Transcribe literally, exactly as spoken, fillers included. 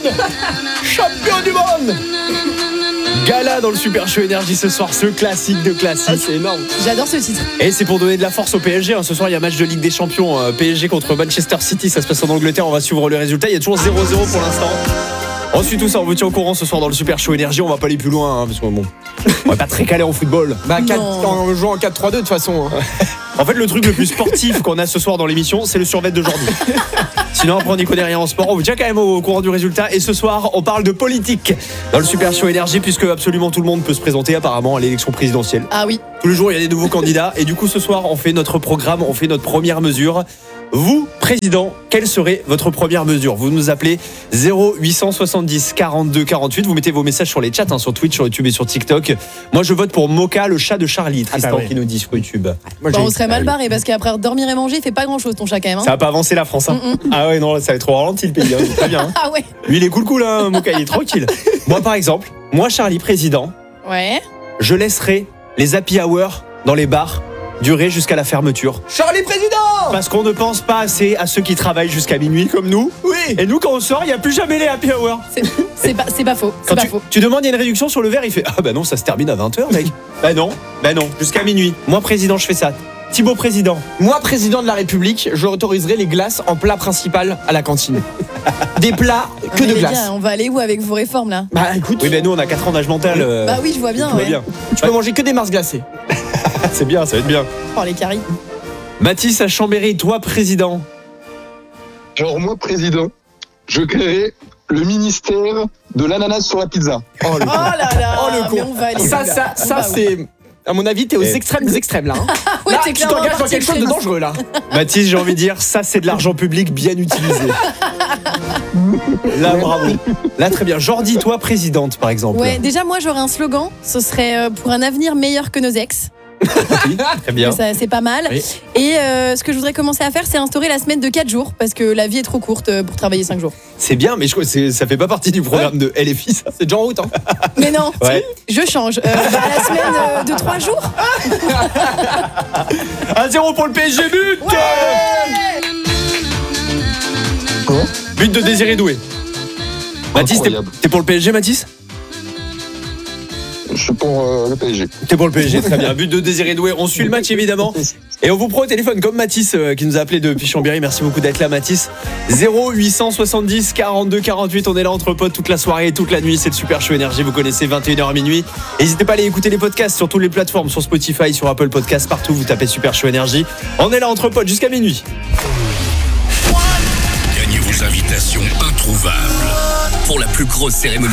Champion du monde. Gala dans le Super Show Énergie ce soir, ce classique de classique. Ah, c'est énorme. J'adore ce titre. Et c'est pour donner de la force au P S G. Ce soir, il y a match de Ligue des Champions. P S G contre Manchester City. Ça se passe en Angleterre. On va suivre le résultat. Il y a toujours zéro zéro pour l'instant. Ensuite, tout ça, on vous tient au courant ce soir dans le Super Show Énergie. On va pas aller plus loin, hein, parce que bon, on va pas très calé en football. Bah, quatre, en jouant en quatre trois deux de toute façon. Hein. En fait, le truc le plus sportif qu'on a ce soir dans l'émission, c'est le survêt d'aujourd'hui. Sinon, après, on n'y connaît rien en sport. On vous tient quand même au courant du résultat. Et ce soir, on parle de politique dans le Super Show Énergie, puisque absolument tout le monde peut se présenter apparemment à l'élection présidentielle. Ah oui. Tous les jours, il y a des nouveaux candidats. Et du coup, ce soir, on fait notre programme, on fait notre première mesure. Vous, président, quelle serait votre première mesure? Vous nous appelez zéro huit cent soixante-dix quarante-deux quarante-huit. Vous mettez vos messages sur les chats, hein, sur Twitch, sur YouTube et sur TikTok. Moi, je vote pour Mocha, le chat de Charlie. Tristan, ah bah ouais. Qui nous dit sur YouTube. Moi, bon, on serait mal barré parce qu'après dormir et manger, il fait pas grand chose ton chat quand même. Hein. Ça va pas avancer la France. Hein. Ah ouais, non, ça va être trop ralenti le pays. Hein. Très bien. Hein. Ah ouais. Lui, il est cool, cool, hein, Mocha, il est tranquille. Moi, par exemple, moi, Charlie, président. Ouais. Je laisserai les happy hours dans les bars durer jusqu'à la fermeture. Charlie président. Parce qu'on ne pense pas assez à ceux qui travaillent jusqu'à minuit comme nous. Oui. Et nous, quand on sort, il n'y a plus jamais les happy hours. C'est, c'est, pas, c'est pas faux. C'est quand pas tu, faux. tu demandes, il y a une réduction sur le verre, il fait ah bah non, ça se termine à vingt heures, mec. Bah non, bah non, jusqu'à minuit. Moi, président, je fais ça. Thibaut, président. Moi, président de la République, je autoriserai les glaces en plat principal à la cantine. Des plats que non, de les glace. gars, on va aller où avec vos réformes là? Bah écoute. Oui, bah nous, on a quatre ans d'âge mental. Euh... Bah oui, je vois bien. Tout ouais. va bien. Tu peux manger que des Mars glacées. C'est bien, ça va être bien. Oh, les caries. Mathis à Chambéry, toi, président. Genre, moi, président, je créerai le ministère de l'ananas sur la pizza. Oh, le oh là là. Oh le con. Mais on va aller ça, ça, ça, bah, c'est. À mon avis, t'es aux Et... extrêmes des extrêmes là. Hein. Ouais, là, t'es tu t'engages dans quelque chose de dangereux là. Mathis, j'ai envie de dire, ça, c'est de l'argent public bien utilisé. Là, bravo. Là, très bien. Jordi, toi, présidente, par exemple. Ouais, déjà, moi, j'aurais un slogan. Ce serait pour un avenir meilleur que nos ex. Oui, très bien. Ça, c'est pas mal. Oui. Et euh, ce que je voudrais commencer à faire, c'est instaurer la semaine de quatre jours parce que la vie est trop courte pour travailler cinq jours. C'est bien, mais je crois que c'est, ça fait pas partie du programme de L F I, ça. C'est déjà en route. Hein. Mais non, ouais. Je change. Euh, bah, la semaine euh, de trois jours. un zéro pour le P S G, but ouais. Quoi? But de Désiré Doué. Mathis, t'es, t'es pour le P S G, Mathis? Je suis pour euh, le P S G. T'es pour le P S G, très bien. But de Désiré Doué. On suit le match évidemment. Et on vous prend au téléphone comme Mathis euh, qui nous a appelé depuis Chambéry. Merci beaucoup d'être là, Mathis. zéro huit cent soixante-dix quarante-deux quarante-huit. On est là entre potes toute la soirée et toute la nuit. C'est le Super Show Énergie. Vous connaissez, vingt et une heures à minuit. N'hésitez pas à aller écouter les podcasts sur toutes les plateformes, sur Spotify, sur Apple Podcasts, partout. Vous tapez Super Show Énergie. On est là entre potes jusqu'à minuit. Gagnez vos invitations introuvables pour la plus grosse cérémonie